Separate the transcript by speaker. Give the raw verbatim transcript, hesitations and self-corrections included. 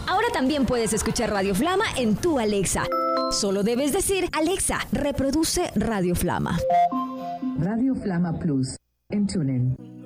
Speaker 1: Ahora también puedes escuchar Radio Flama en tu Alexa. Solo debes decir, Alexa, reproduce Radio Flama.
Speaker 2: Radio Flama Plus en TuneIn.